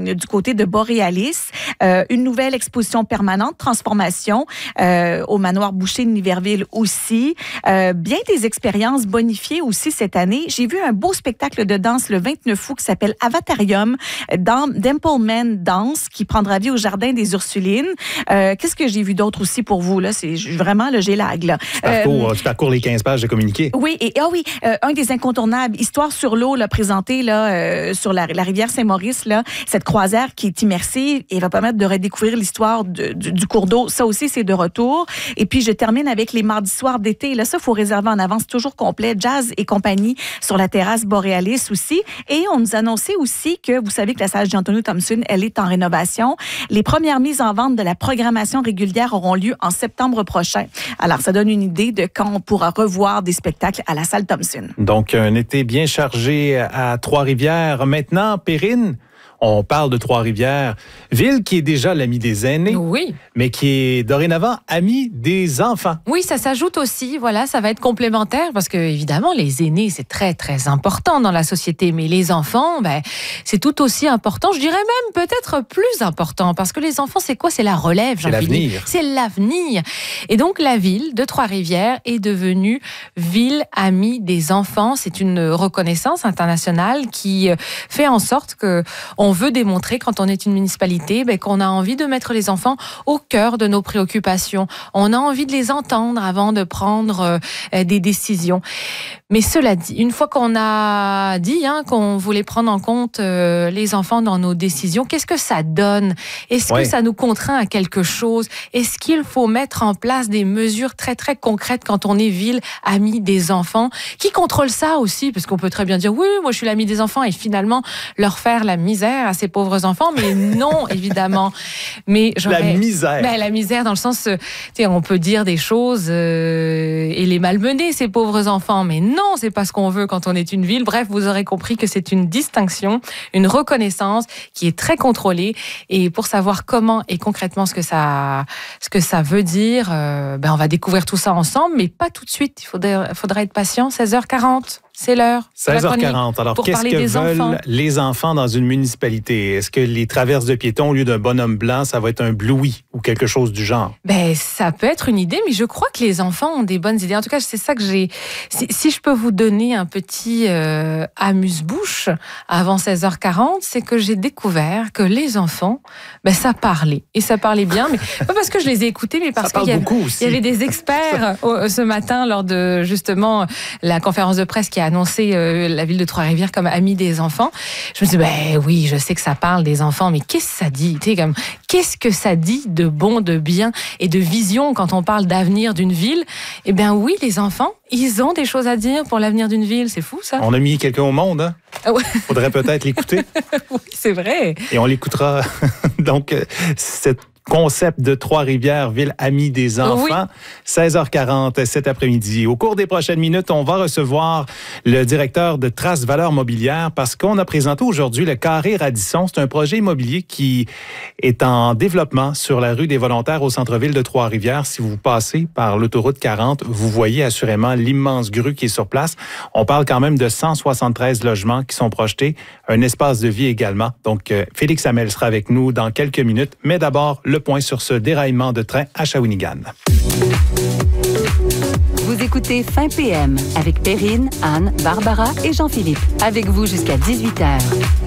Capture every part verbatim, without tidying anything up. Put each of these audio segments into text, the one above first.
du côté de Borealis. Euh, une nouvelle exposition permanente, transformation, euh, au manoir Boucher de Niverville aussi. Euh, bien des expériences bonifiées aussi cette année. J'ai vu un beau spectacle de danse le vingt-neuf août qui s'appelle Avatarium, dans Dimpleman Dance, qui prendra vie au Jardin des Ursulines. Euh, qu'est-ce que j'ai vu d'autre aussi pour vous? Là? C'est vraiment le gélag. Là. Tu, parcours, euh, tu parcours les quinze pages de communiqué. Oui, et ah oui, euh, un des incontournables, Histoire sur l'eau, là, présenté là, euh, sur la, la rivière Saint-Maurice, là, cette croisière qui est immersive et va permettre de redécouvrir l'histoire du, du cours d'eau. Ça aussi, c'est de retour. Et puis, je termine avec les mardis soirs d'été. Là, ça, il faut réserver en avance, toujours complet. Jazz et compagnie sur la terrasse Borealis aussi. Et on nous annonçait aussi que, vous savez que la salle Jean-Antonio Thompson, elle est en rénovation. Les premières mises en vente de la programmation régulière auront lieu en septembre prochain. Alors, ça donne une idée de quand on pourra revoir des spectacles à la salle Thompson. Donc, un été bien chargé à Trois-Rivières. Maintenant, Perrine, on parle de Trois-Rivières, ville qui est déjà l'ami des aînés, oui, mais qui est dorénavant ami des enfants. Oui, ça s'ajoute aussi, voilà, ça va être complémentaire parce que, évidemment, les aînés, c'est très, très important dans la société, mais les enfants, ben, c'est tout aussi important, je dirais même peut-être plus important, parce que les enfants, c'est quoi? C'est la relève, C'est l'avenir. C'est l'avenir. Et donc, la ville de Trois-Rivières est devenue ville amie des enfants. C'est une reconnaissance internationale qui fait en sorte que on veut démontrer, quand on est une municipalité, ben, qu'on a envie de mettre les enfants au cœur de nos préoccupations. On a envie de les entendre avant de prendre euh, des décisions. Mais cela dit, une fois qu'on a dit hein, qu'on voulait prendre en compte euh, les enfants dans nos décisions, qu'est-ce que ça donne? Est-ce ouais. que ça nous contraint à quelque chose? Est-ce qu'il faut mettre en place des mesures très, très concrètes quand on est ville amie des enfants? Qui contrôle ça aussi? Parce qu'on peut très bien dire, oui, moi je suis l'ami des enfants, et finalement leur faire la misère à ces pauvres enfants, mais non, évidemment. Mais la misère. Ben, la misère dans le sens, tu sais, on peut dire des choses euh, et les malmener, ces pauvres enfants, mais non, c'est pas ce qu'on veut quand on est une ville. Bref, vous aurez compris que c'est une distinction, une reconnaissance qui est très contrôlée. Et pour savoir comment et concrètement ce que ça, ce que ça veut dire, euh, ben on va découvrir tout ça ensemble, mais pas tout de suite. Il faudrait, faudrait être patient. seize heures quarante. C'est l'heure. seize heures quarante. Alors, qu'est-ce que veulent enfants. les enfants dans une municipalité? Est-ce que les traverses de piétons, au lieu d'un bonhomme blanc, ça va être un Bluey ou quelque chose du genre? Ben, ça peut être une idée, mais je crois que les enfants ont des bonnes idées. En tout cas, c'est ça que j'ai... Si, si je peux vous donner un petit euh, amuse-bouche avant seize heures quarante, c'est que j'ai découvert que les enfants, ben, ça parlait. Et ça parlait bien, mais pas parce que je les ai écoutés, mais parce qu'il y, y avait des experts ce matin lors de, justement, la conférence de presse qui a annoncé euh, la ville de Trois-Rivières comme amie des enfants. Je me suis dit, ben oui, je sais que ça parle des enfants, mais qu'est-ce que ça dit? Tu sais, comme, qu'est-ce que ça dit de bon, de bien et de vision quand on parle d'avenir d'une ville? Eh bien oui, les enfants, ils ont des choses à dire pour l'avenir d'une ville. C'est fou, ça. On a mis quelqu'un au monde, hein? Ah ouais. Faudrait peut-être l'écouter. Oui, c'est vrai. Et on l'écoutera. Donc, cette concept de Trois-Rivières, ville amie des enfants, oui. seize heures quarante cet après-midi. Au cours des prochaines minutes, on va recevoir le directeur de Trace Valeurs Mobilières parce qu'on a présenté aujourd'hui le Carré Radisson. C'est un projet immobilier qui est en développement sur la rue des Volontaires au centre-ville de Trois-Rivières. Si vous passez par l'autoroute quarante, vous voyez assurément l'immense grue qui est sur place. On parle quand même de cent soixante-treize logements qui sont projetés, un espace de vie également. Donc, Félix Hamel sera avec nous dans quelques minutes. Mais d'abord, le point sur ce déraillement de train à Shawinigan. Vous écoutez Fin P M avec Perrine, Anne, Barbara et Jean-Philippe. Avec vous jusqu'à dix-huit heures.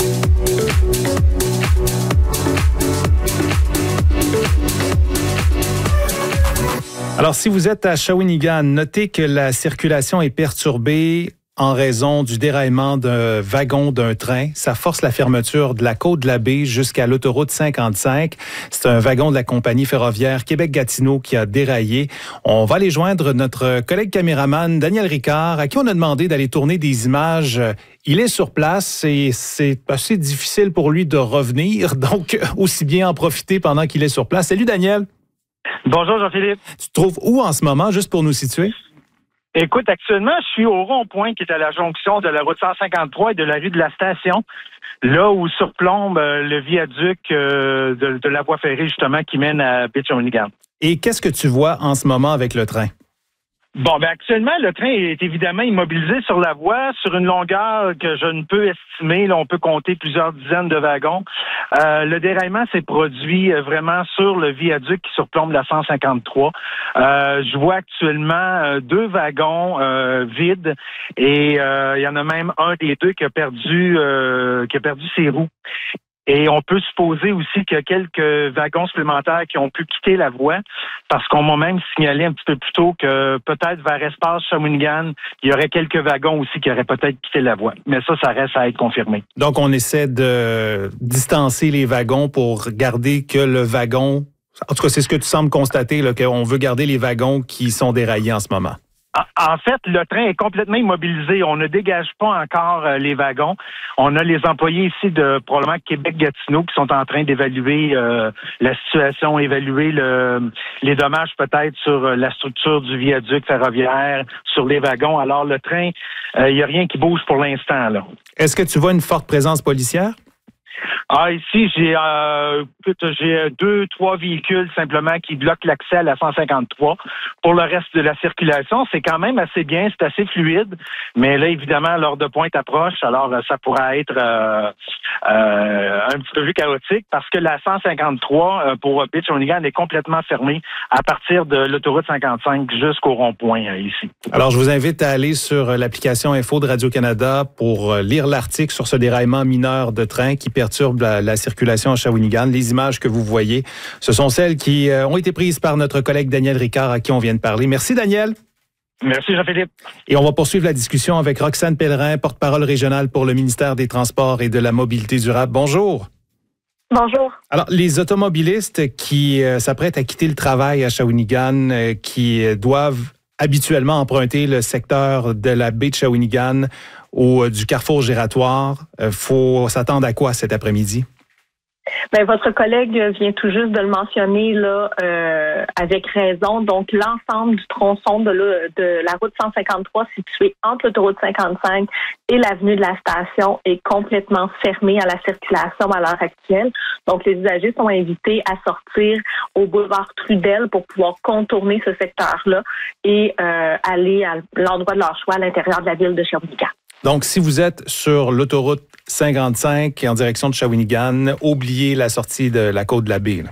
Alors, si vous êtes à Shawinigan, notez que la circulation est perturbée en raison du déraillement d'un wagon d'un train. Ça force la fermeture de la côte de la baie jusqu'à l'autoroute cinquante-cinq. C'est un wagon de la compagnie ferroviaire Québec-Gatineau qui a déraillé. On va aller joindre notre collègue caméraman Daniel Ricard, à qui on a demandé d'aller tourner des images. Il est sur place et c'est assez difficile pour lui de revenir, donc aussi bien en profiter pendant qu'il est sur place. Salut Daniel! Bonjour Jean-Philippe. Tu te trouves où en ce moment, juste pour nous situer? Écoute, actuellement, je suis au rond-point qui est à la jonction de la route cent cinquante-trois et de la rue de la Station, là où surplombe le viaduc de, de la voie ferrée, justement, qui mène à Baie-Shawinigan. Et qu'est-ce que tu vois en ce moment avec le train? Bon, ben actuellement, le train est évidemment immobilisé sur la voie, sur une longueur que je ne peux estimer. Là, on peut compter plusieurs dizaines de wagons. Euh, le déraillement s'est produit vraiment sur le viaduc qui surplombe la cent cinquante-trois. Euh, je vois actuellement deux wagons euh, vides et euh, il y en a même un des deux qui a perdu euh, qui a perdu ses roues. Et on peut supposer aussi qu'il y a quelques wagons supplémentaires qui ont pu quitter la voie parce qu'on m'a même signalé un petit peu plus tôt que peut-être vers Espace Shawinigan, il y aurait quelques wagons aussi qui auraient peut-être quitté la voie. Mais ça, ça reste à être confirmé. Donc, on essaie de distancer les wagons pour garder que le wagon... En tout cas, c'est ce que tu sembles constater, là, qu'on veut garder les wagons qui sont déraillés en ce moment. En fait, le train est complètement immobilisé. On ne dégage pas encore euh, les wagons. On a les employés ici de probablement Québec-Gatineau qui sont en train d'évaluer euh, la situation, évaluer le, les dommages peut-être sur la structure du viaduc ferroviaire, sur les wagons. Alors, le train, il euh, n'y a rien qui bouge pour l'instant, là. Est-ce que tu vois une forte présence policière? Ah, ici, j'ai euh, j'ai deux, trois véhicules simplement qui bloquent l'accès à la cent cinquante-trois. Pour le reste de la circulation, c'est quand même assez bien, c'est assez fluide. Mais là, évidemment, l'heure de pointe approche, alors ça pourra être euh, euh, un petit peu plus chaotique parce que la cent cinquante-trois euh, pour Beach Shawinigan est complètement fermée à partir de l'autoroute cinquante-cinq jusqu'au rond-point euh, ici. Alors, je vous invite à aller sur l'application Info de Radio-Canada pour lire l'article sur ce déraillement mineur de train qui perturbe la, la circulation à Shawinigan. Les images que vous voyez, ce sont celles qui euh, ont été prises par notre collègue Daniel Ricard à qui on vient de parler. Merci, Daniel. Merci, Jean-Philippe. Et on va poursuivre la discussion avec Roxane Pellerin, porte-parole régionale pour le ministère des Transports et de la Mobilité durable. Bonjour. Bonjour. Alors, les automobilistes qui euh, s'apprêtent à quitter le travail à Shawinigan, euh, qui euh, doivent habituellement emprunter le secteur de la baie de Shawinigan ou euh, du carrefour giratoire, il euh, faut s'attendre à quoi cet après-midi? Bien, votre collègue vient tout juste de le mentionner là, euh, avec raison. Donc, l'ensemble du tronçon de, la, de la route cent cinquante-trois situé entre l'autoroute cinquante-cinq et l'avenue de la Station est complètement fermé à la circulation à l'heure actuelle. Donc, les usagers sont invités à sortir au boulevard Trudel pour pouvoir contourner ce secteur-là et euh, aller à l'endroit de leur choix à l'intérieur de la ville de Shawinigan. Donc, si vous êtes sur l'autoroute cinquante-cinq en direction de Shawinigan, oubliez la sortie de la côte de la baie. Là.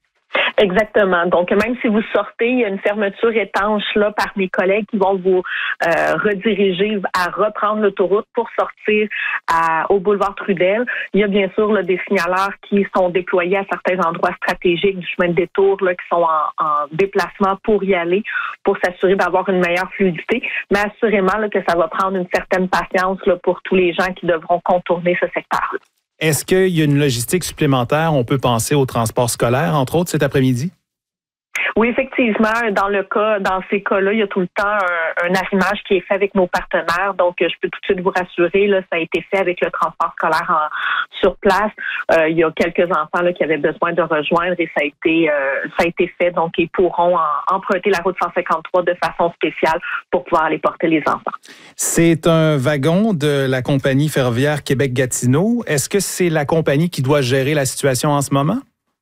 Exactement. Donc, même si vous sortez, il y a une fermeture étanche là par mes collègues qui vont vous euh, rediriger à reprendre l'autoroute pour sortir à, au boulevard Trudel. Il y a bien sûr là, des signaleurs qui sont déployés à certains endroits stratégiques du chemin de détour là, qui sont en, en déplacement pour y aller, pour s'assurer d'avoir une meilleure fluidité. Mais assurément là, que ça va prendre une certaine patience là, pour tous les gens qui devront contourner ce secteur-là. Est-ce qu'il y a une logistique supplémentaire? On peut penser au transport scolaire, entre autres, cet après-midi? Oui, effectivement. Dans le cas, dans ces cas-là, il y a tout le temps un, un arrimage qui est fait avec nos partenaires. Donc, je peux tout de suite vous rassurer, là, ça a été fait avec le transport scolaire en, sur place. Euh, il y a quelques enfants là, qui avaient besoin de rejoindre et ça a été, euh, ça a été fait. Donc, ils pourront en, emprunter la route cent cinquante-trois de façon spéciale pour pouvoir aller porter les enfants. C'est un wagon de la compagnie ferroviaire Québec-Gatineau. Est-ce que c'est la compagnie qui doit gérer la situation en ce moment?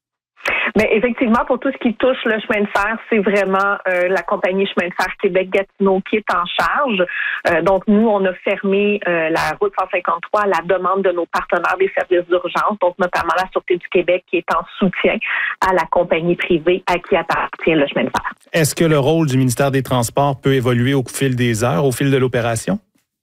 Mais effectivement, pour tout ce qui touche le chemin de fer, c'est vraiment euh, la compagnie chemin de fer Québec-Gatineau qui est en charge. Euh, donc, nous, on a fermé euh, la route cent cinquante-trois à la demande de nos partenaires des services d'urgence, donc notamment la Sûreté du Québec qui est en soutien à la compagnie privée à qui appartient le chemin de fer. Est-ce que le rôle du ministère des Transports peut évoluer au fil des heures, au fil de l'opération?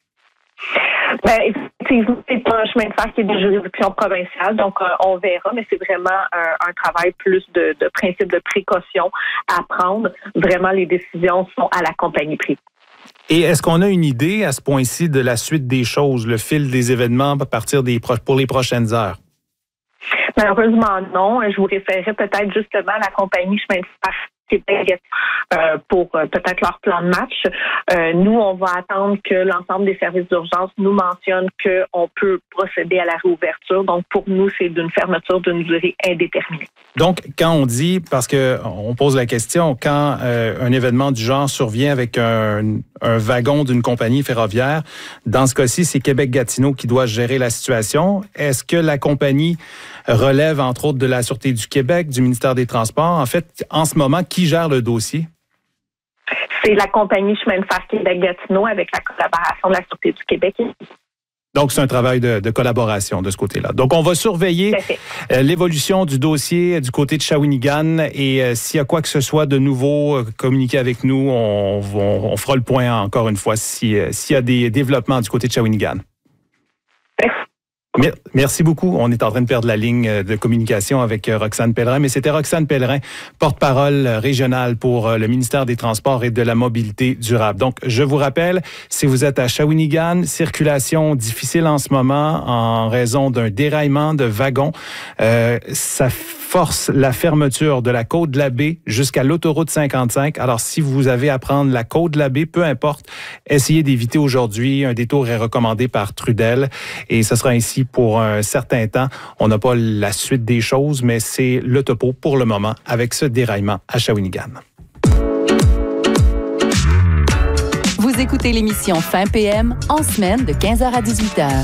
Ben, effectivement, c'est pas un chemin de fer qui est de juridiction provinciale, donc euh, on verra, mais c'est vraiment un, un travail plus de, de principe de précaution à prendre. Vraiment, les décisions sont à la compagnie privée. Et est-ce qu'on a une idée à ce point-ci de la suite des choses, le fil des événements à partir des pro- pour les prochaines heures? Malheureusement, non. Je vous référerais peut-être justement à la compagnie chemin de fer Québec euh, pour euh, peut-être leur plan de match. Euh, nous, on va attendre que l'ensemble des services d'urgence nous mentionnent qu'on peut procéder à la réouverture. Donc, pour nous, c'est d'une fermeture d'une durée indéterminée. Donc, quand on dit, parce que on pose la question, quand euh, un événement du genre survient avec un, un wagon d'une compagnie ferroviaire, dans ce cas-ci, c'est Québec-Gatineau qui doit gérer la situation. Est-ce que la compagnie relève, entre autres, de la Sûreté du Québec, du ministère des Transports? En fait, en ce moment, qui gère le dossier? C'est la compagnie Chemin de fer Québec-Gatineau avec la collaboration de la Sûreté du Québec. Donc, c'est un travail de, de collaboration de ce côté-là. Donc, on va surveiller euh, l'évolution du dossier du côté de Shawinigan et euh, s'il y a quoi que ce soit de nouveau, euh, communiquez avec nous. On, on, on fera le point encore une fois si, euh, s'il y a des développements du côté de Shawinigan. Merci beaucoup. On est en train de perdre la ligne de communication avec Roxane Pellerin, mais c'était Roxane Pellerin, porte-parole régionale pour le ministère des Transports et de la Mobilité durable. Donc, je vous rappelle, si vous êtes à Shawinigan, circulation difficile en ce moment en raison d'un déraillement de wagons. Euh, ça force la fermeture de la Côte-de-la-Baie jusqu'à l'autoroute cinquante-cinq. Alors, si vous avez à prendre la Côte-de-la-Baie, peu importe, essayez d'éviter aujourd'hui. Un détour est recommandé par Trudel et ce sera ainsi pour un certain temps. On n'a pas la suite des choses, mais c'est le topo pour le moment avec ce déraillement à Shawinigan. Vous écoutez l'émission Fin P M en semaine de quinze heures à dix-huit heures.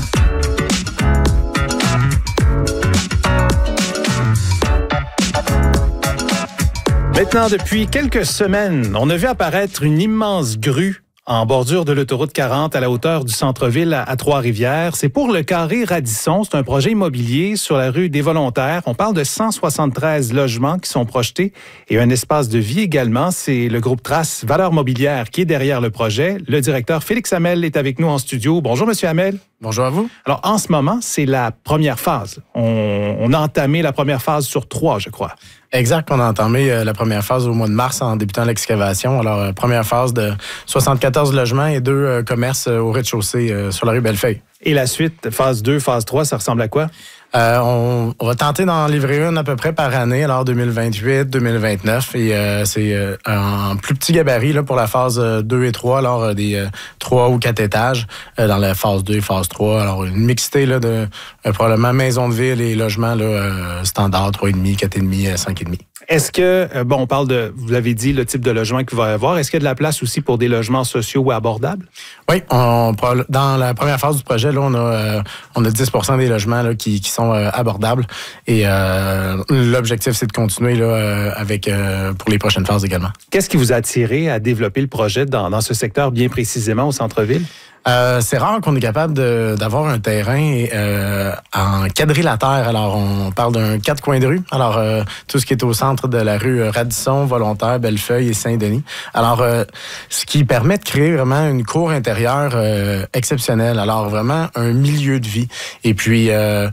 Maintenant, depuis quelques semaines, on a vu apparaître une immense grue en bordure de l'autoroute quarante à la hauteur du centre-ville à Trois-Rivières. C'est pour le carré Radisson. C'est un projet immobilier sur la rue des Volontaires. On parle de cent soixante-treize logements qui sont projetés et un espace de vie également. C'est le groupe Trace Valeurs Mobilières qui est derrière le projet. Le directeur Félix Hamel est avec nous en studio. Bonjour, Monsieur Hamel. Bonjour à vous. Alors, en ce moment, c'est la première phase. On, on a entamé la première phase sur trois, je crois. Exact, on a entamé euh, la première phase au mois de mars en débutant l'excavation. Alors, euh, première phase de soixante-quatorze logements et deux euh, commerces euh, au rez-de-chaussée euh, sur la rue Bellefeuille. Et la suite, phase deux, phase trois, ça ressemble à quoi? Euh, on, on va tenter d'en livrer une à peu près par année, alors deux mille vingt-huit, deux mille vingt-neuf. Et euh, c'est euh, un plus petit gabarit là, pour la phase deux et trois, alors euh, des euh, trois ou quatre étages euh, dans la phase deux et phase trois. Alors une mixité là, de euh, probablement maison de ville et logements là, euh, standard, trois virgule cinq, quatre virgule cinq, cinq virgule cinq. Est-ce que, euh, bon, on parle de, vous l'avez dit, le type de logement qu'il va y avoir. Est-ce qu'il y a de la place aussi pour des logements sociaux ou abordables? Oui, on, dans la première phase du projet, là, on a, euh, on a dix pour cent des logements là, qui, qui sont euh, abordables. Et euh, l'objectif, c'est de continuer là, euh, avec euh, pour les prochaines phases également. Qu'est-ce qui vous a attiré à développer le projet dans, dans ce secteur bien précisément au centre-ville? Euh, c'est rare qu'on est capable de, d'avoir un terrain euh, en quadrilatère. Alors, on parle d'un quatre coins de rue. Alors, euh, tout ce qui est au centre de la rue Radisson, Volontaire, Bellefeuille et Saint-Denis. Alors, euh, ce qui permet de créer vraiment une cour intérieure euh, exceptionnelle. Alors, vraiment un milieu de vie. Et puis... Euh,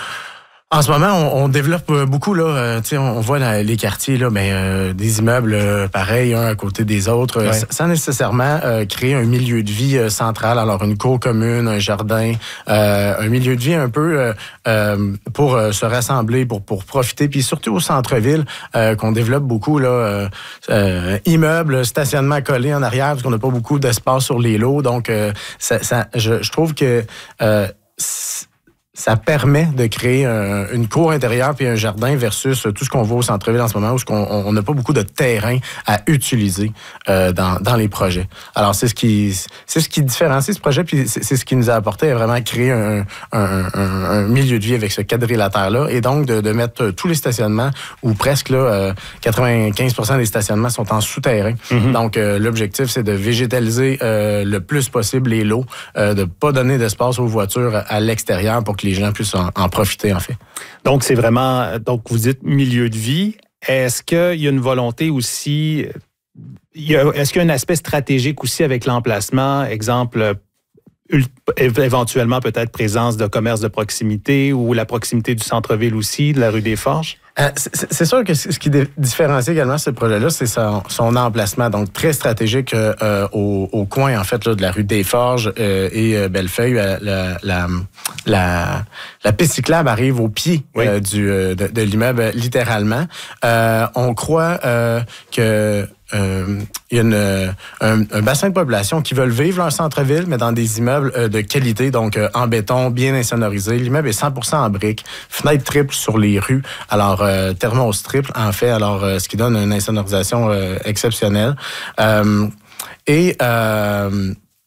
En ce moment, on, on développe beaucoup là. Euh, tu sais, on, on voit la, les quartiers là, mais euh, des immeubles euh, pareils, un à côté des autres, ouais. euh, sans nécessairement euh, créer un milieu de vie euh, central. Alors une cour commune, un jardin, euh, un milieu de vie un peu euh, euh, pour euh, se rassembler, pour pour profiter. Puis surtout au centre-ville, euh, qu'on développe beaucoup là, euh, euh, immeubles, stationnement collé en arrière, parce qu'on n'a pas beaucoup d'espace sur les lots. Donc, euh, ça, ça, je, je trouve que euh, ça permet de créer un, une cour intérieure puis un jardin versus tout ce qu'on voit au centre-ville en ce moment où on n'a pas beaucoup de terrain à utiliser euh, dans, dans les projets. Alors, c'est ce qui c'est ce qui différencie ce projet puis c'est, c'est ce qui nous a apporté à vraiment créer un, un, un, un milieu de vie avec ce quadrilatère-là et donc de, de mettre tous les stationnements ou presque là, euh, quatre-vingt-quinze pour cent des stationnements sont en souterrain. Mm-hmm. Donc, euh, l'objectif, c'est de végétaliser euh, le plus possible les lots, euh, de pas donner d'espace aux voitures à l'extérieur pour que les gens puissent en, en profiter, en fait. Donc, c'est vraiment... Donc, vous dites milieu de vie. Est-ce qu'il y a une volonté aussi... Il y a, est-ce qu'il y a un aspect stratégique aussi avec l'emplacement? Exemple, éventuellement peut-être présence de commerce de proximité ou la proximité du centre-ville aussi, de la rue des Forges? Euh, c'est, c'est sûr que ce qui différencie également ce projet-là, c'est son, son emplacement, donc très stratégique euh, au, au coin en fait là, de la rue des Forges euh, et euh, Bellefeuille. La, la, la, la, la piste cyclable arrive au pied oui. euh, du, euh, de, de l'immeuble littéralement. Euh, on croit euh, que Euh, il y a une, un, un bassin de population qui veulent vivre dans le centre-ville, mais dans des immeubles euh, de qualité, donc euh, en béton, bien insonorisé. L'immeuble est cent pour cent en briques, fenêtres triples sur les rues, alors euh, thermos triple en fait, alors euh, ce qui donne une insonorisation euh, exceptionnelle. Euh, et euh,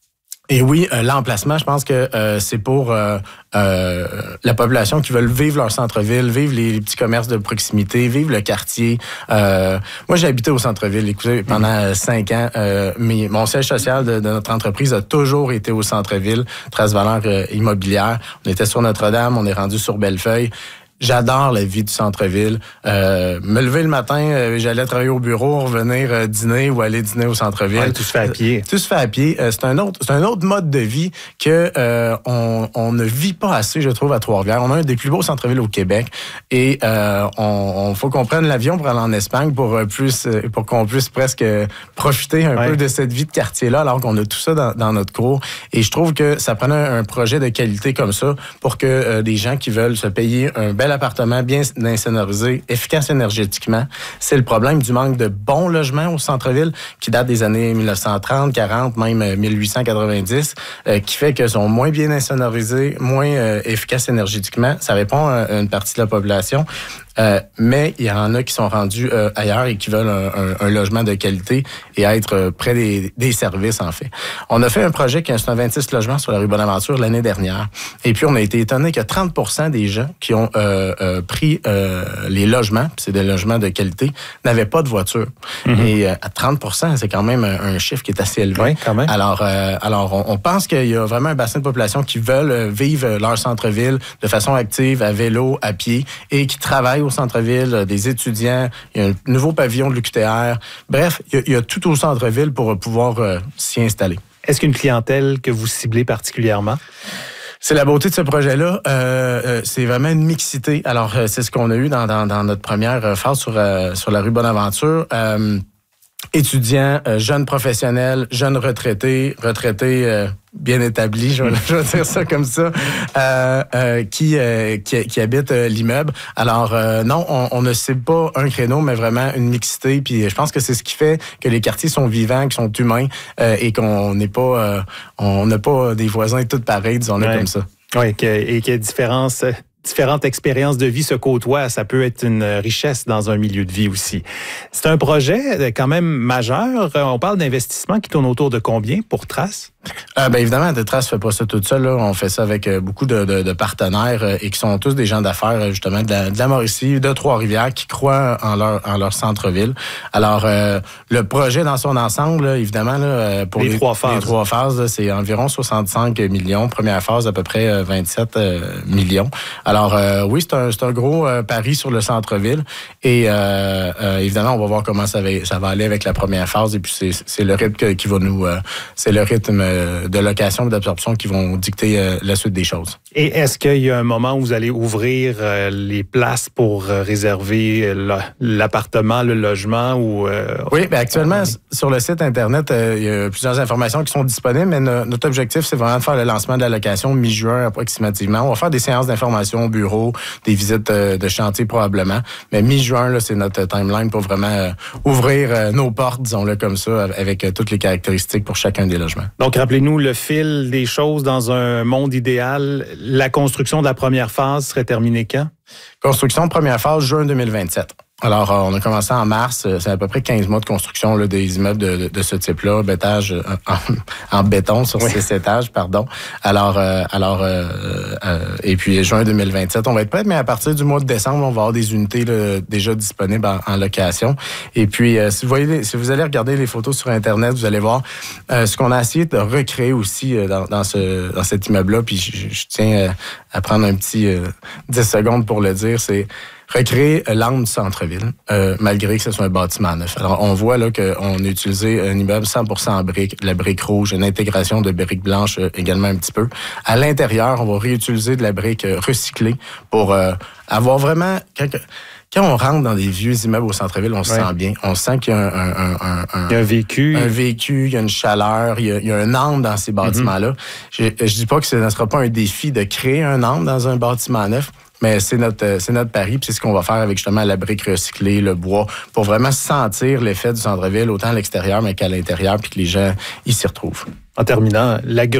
Et oui, euh, l'emplacement, je pense que euh, c'est pour euh, euh, la population qui veulent vivre leur centre-ville, vivre les, les petits commerces de proximité, vivre le quartier. Euh, moi, j'ai habité au centre-ville, écoutez, pendant cinq ans. Euh, mais mon siège social de, de notre entreprise a toujours été au centre-ville, Trace-Valeur euh, Immobilière. On était sur Notre-Dame, on est rendu sur Bellefeuille. J'adore la vie du centre-ville. Euh, me lever le matin, euh, j'allais travailler au bureau, revenir euh, dîner ou aller dîner au centre-ville. Ouais, tout se fait à pied. Tout se fait à pied. Euh, c'est un autre, c'est un autre mode de vie que euh, on, on ne vit pas assez, je trouve, à Trois-Rivières. On a un des plus beaux centres-villes au Québec et euh, on, on faut qu'on prenne l'avion pour aller en Espagne pour plus, pour qu'on puisse presque profiter un ouais. peu de cette vie de quartier-là, alors qu'on a tout ça dans, dans notre cours. Et je trouve que ça prenait un, un projet de qualité comme ça pour que euh, des gens qui veulent se payer un bel appartement bien insonorisé, efficace énergétiquement. C'est le problème du manque de bons logements au centre-ville qui date des années mille neuf cent trente, quarante, même mille huit cent quatre-vingt-dix, euh, qui fait qu'ils sont moins bien insonorisés, moins euh, efficaces énergétiquement. Ça répond à une partie de la population. Euh, mais il y en a qui sont rendus euh, ailleurs et qui veulent un, un, un logement de qualité et être euh, près des, des services, en fait. On a fait un projet qui est un vingt-six logements sur la rue Bonaventure l'année dernière. Et puis, on a été étonné que trente pour cent des gens qui ont euh, euh, pris euh, les logements, puis c'est des logements de qualité, n'avaient pas de voiture. Mm-hmm. Et euh, à trente pour cent, c'est quand même un, un chiffre qui est assez élevé. Oui, quand même. Alors, euh, alors on, on pense qu'il y a vraiment un bassin de population qui veulent vivre leur centre-ville de façon active, à vélo, à pied, et qui travaillent au centre-ville, des étudiants, il y a un nouveau pavillon de l'U Q T R. Bref, il y a, il y a tout au centre-ville pour pouvoir euh, s'y installer. Est-ce qu'une clientèle que vous ciblez particulièrement? C'est la beauté de ce projet-là. Euh, euh, c'est vraiment une mixité. Alors, euh, c'est ce qu'on a eu dans, dans, dans notre première phase sur, euh, sur la rue Bonaventure. Euh, étudiants, euh, jeunes professionnels, jeunes retraités, retraités... Euh, bien établi, je vais, je vais dire ça comme ça, euh, euh, qui, euh, qui qui habite euh, l'immeuble. Alors euh, non, on, on ne cible pas un créneau, mais vraiment une mixité. Puis je pense que c'est ce qui fait que les quartiers sont vivants, qu'ils sont humains euh, et qu'on n'est pas, euh, on n'a pas des voisins tous pareils, disons-le ouais. comme ça. Oui, et qu'il y a différence. Différentes expériences de vie se côtoient, ça peut être une richesse dans un milieu de vie aussi. C'est un projet quand même majeur. On parle d'investissement qui tourne autour de combien pour Trace? Euh, ben évidemment, Trace fait pas ça toute seule. Là. On fait ça avec beaucoup de, de, de partenaires euh, et qui sont tous des gens d'affaires justement de la, de la Mauricie, de Trois-Rivières, qui croient en leur en leur centre-ville. Alors euh, le projet dans son ensemble, là, évidemment, là, pour les, les trois phases, les trois phases, là, c'est environ soixante-cinq millions. Première phase à peu près vingt-sept euh, millions. Alors euh, oui, c'est un c'est un gros euh, pari sur le centre-ville et euh, euh, évidemment, on va voir comment ça va ça va aller avec la première phase et puis c'est c'est le rythme qui va nous euh, c'est le rythme de location et d'absorption qui vont dicter euh, la suite des choses. Et est-ce qu'il y a un moment où vous allez ouvrir euh, les places pour euh, réserver la, l'appartement, le logement ou euh, Oui, bien actuellement, euh, sur le site Internet, euh, il y a plusieurs informations qui sont disponibles, mais no, notre objectif, c'est vraiment de faire le lancement de la location mi-juin approximativement. On va faire des séances d'information au bureau, des visites euh, de chantier probablement, mais mi-juin, là, c'est notre timeline pour vraiment euh, ouvrir euh, nos portes, disons-le comme ça, avec euh, toutes les caractéristiques pour chacun des logements. Donc, rappelez-nous le fil des choses dans un monde idéal. La construction de la première phase serait terminée quand? Construction première phase, juin deux mille vingt-sept. Alors, on a commencé en mars. C'est à peu près quinze mois de construction là, des immeubles de, de, de ce type-là, bétage en, en béton sur oui. six étages, pardon. Alors, euh, alors euh, euh, et puis juin deux mille vingt-sept, on va être prêt, mais à partir du mois de décembre, on va avoir des unités là, déjà disponibles en, en location. Et puis, euh, si vous voyez, si vous allez regarder les photos sur Internet, vous allez voir euh, ce qu'on a essayé de recréer aussi euh, dans, dans ce dans cet immeuble-là. Puis, je, je tiens euh, à prendre un petit euh, dix secondes pour le dire. C'est recréer l'âme du centre-ville, euh, malgré que ce soit un bâtiment neuf. Alors, on voit là qu'on a utilisé un immeuble cent pour cent en briques, la brique rouge, une intégration de briques blanches euh, également un petit peu. À l'intérieur, on va réutiliser de la brique euh, recyclée pour euh, avoir vraiment... Quelque... Quand on rentre dans des vieux immeubles au centre-ville, on se ouais. sent bien. On sent qu'il y a un, un, un, un, il y a un vécu. Un vécu, il y a une chaleur, il y a, il y a un âme dans ces bâtiments-là. Mm-hmm. Je, je dis pas que ce ne sera pas un défi de créer un âme dans un bâtiment neuf, mais c'est notre c'est notre pari, puis c'est ce qu'on va faire avec justement la brique recyclée, le bois, pour vraiment sentir l'effet du centre-ville, autant à l'extérieur, mais qu'à l'intérieur, puis que les gens y s'y retrouvent. En terminant, la grue,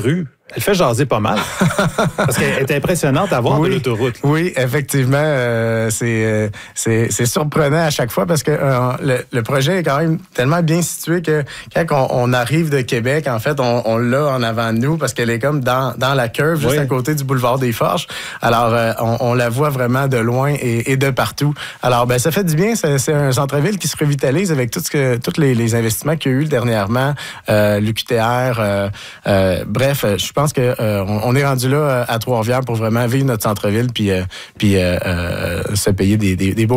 Elle fait jaser pas mal. Parce qu'elle est impressionnante à voir oui, de l'autoroute. Oui, effectivement. Euh, c'est, euh, c'est, c'est surprenant à chaque fois parce que euh, le, le projet est quand même tellement bien situé que quand on, on arrive de Québec, en fait, on, on l'a en avant de nous parce qu'elle est comme dans, dans la curve, juste oui. à côté du boulevard des Forges. Alors, euh, on, on la voit vraiment de loin et, et de partout. Alors, ben, ça fait du bien. C'est, c'est un centre-ville qui se revitalise avec tout ce que, tous les, les investissements qu'il y a eu dernièrement, euh, l'U Q T R. Euh, euh, bref, je Je pense qu'on euh, on est rendu là à Trois-Rivières pour vraiment vivre notre centre-ville puis, euh, puis euh, euh, se payer des, des, des beaux